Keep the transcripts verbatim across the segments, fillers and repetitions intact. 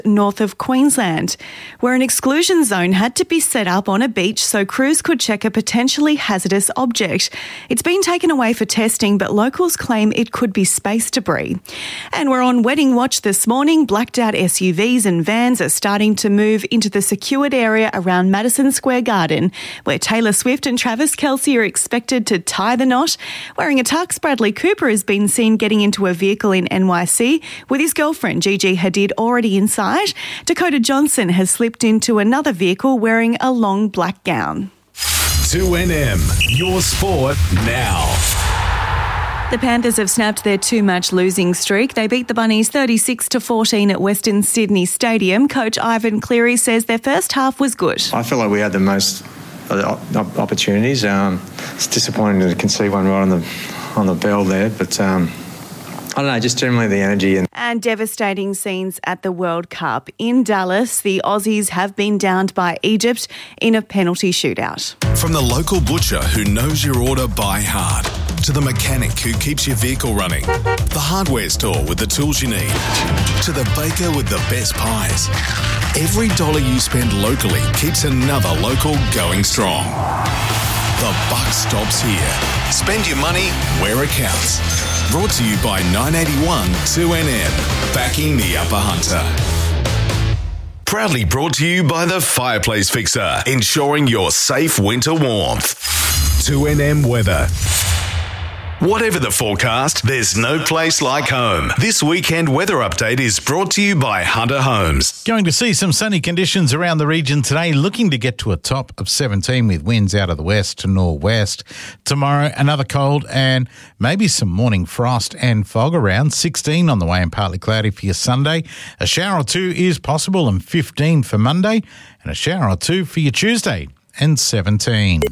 north of Queensland, where an exclusion zone had to be set up on a beach so crews could check a potentially hazardous object. It's been taken away for testing, but locals claim it could be space debris. And we're on wedding watch this morning. Blacked out S U Vs and vans are starting to move into the secured area around Madison Square Garden, where Taylor Swift and Travis Kelce are expected to tie the knot. Wearing a tux, Bradley Cooper has been seen getting into a vehicle in N Y C with his girlfriend Gigi Hadid already inside. Dakota Johnson has slipped into another vehicle wearing a long black gown. two N M, your sport now. The Panthers have snapped their two-match losing streak. They beat the Bunnies thirty-six to fourteen at Western Sydney Stadium. Coach Ivan Cleary says their first half was good. I feel like we had the most opportunities. Um, it's disappointing to concede one right on the on the bell there, but um, I don't know, just generally the energy. And And devastating scenes at the World Cup. In Dallas, the Aussies have been downed by Egypt in a penalty shootout. From the local butcher who knows your order by heart, to the mechanic who keeps your vehicle running, the hardware store with the tools you need, to the baker with the best pies. Every dollar you spend locally keeps another local going strong. The buck stops here. Spend your money where it counts. Brought to you by nine eighty-one two N M, backing the Upper Hunter. Proudly brought to you by the Fireplace Fixer, ensuring your safe winter warmth. two N M weather. Whatever the forecast, there's no place like home. This weekend weather update is brought to you by Hunter Homes. Going to see some sunny conditions around the region today, looking to get to a top of seventeen with winds out of the west to northwest. Tomorrow, another cold and maybe some morning frost and fog around, sixteen on the way and partly cloudy for your Sunday. A shower or two is possible and fifteen for Monday, and a shower or two for your Tuesday and seventeen.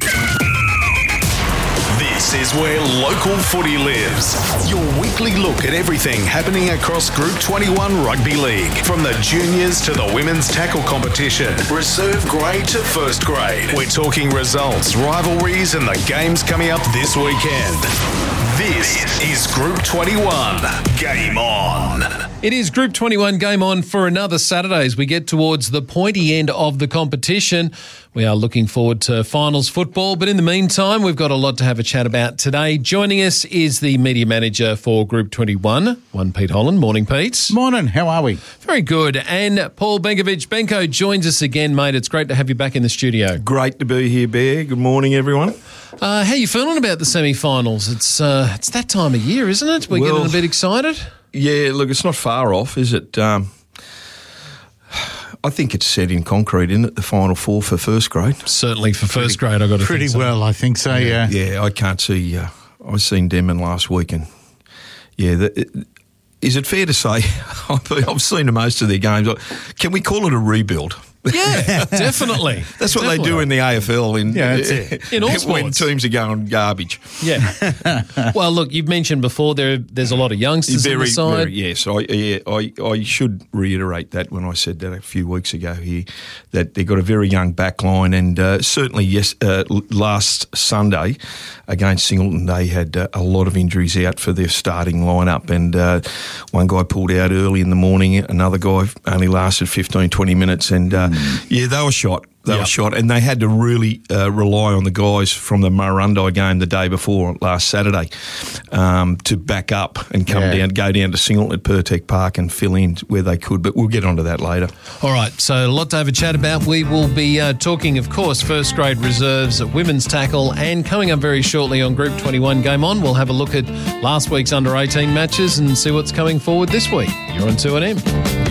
This is where local footy lives. Your weekly look at everything happening across Group twenty-one Rugby League. From the juniors to the women's tackle competition, reserve grade to first grade. We're talking results, rivalries and the games coming up this weekend. This is Group twenty-one. Game on. It is Group twenty-one Game On for another Saturday as we get towards the pointy end of the competition. We are looking forward to finals football, but in the meantime, we've got a lot to have a chat about today. Joining us is the media manager for Group twenty-one, one Pete Holland. Morning, Pete. Morning, how are we? Very good. And Paul Benkovic. Benko joins us again, mate. It's great to have you back in the studio. Great to be here, Bear. Good morning, everyone. Uh, how are you feeling about the semi-finals? It's uh, it's that time of year, isn't it? We're well, getting a bit excited. Yeah, look, it's not far off, is it? Um, I think it's set in concrete, isn't it, the Final Four for first grade? Certainly for first pretty, grade, I've got to Pretty think so. well, I think so, yeah. Yeah, yeah I can't see... Uh, I seen Denman last week and, yeah, the, it, is it fair to say, I've seen most of their games, can we call it a rebuild? Yeah, definitely. That's what definitely. they do in the A F L. In, yeah, that's it. In all when sports. teams are going garbage. Yeah. Well, look, you've mentioned before there. There's a lot of youngsters very, on the side. Very, yes, I, yeah, I, I should reiterate that when I said that a few weeks ago here, that they've got a very young back line, and uh, certainly yes, uh, last Sunday against Singleton they had uh, a lot of injuries out for their starting lineup, and uh, one guy pulled out early in the morning, another guy only lasted fifteen, twenty minutes, and uh, mm. yeah, they were shot. They yep. were shot, and they had to really uh, rely on the guys from the Murrurundi game the day before, last Saturday, um, to back up and come yeah. down, go down to Singleton at Pertec Park and fill in where they could. But we'll get onto that later. All right, so a lot to have a chat about. We will be uh, talking, of course, first grade reserves, women's tackle, and coming up very shortly on Group twenty-one Game On, we'll have a look at last week's under eighteen matches and see what's coming forward this week. You're on two N M.